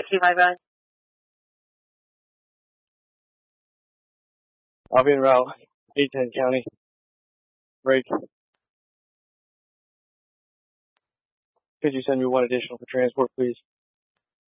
65 guys. I'll be en route. 810 County. Break. Could you send me one additional for transport, please?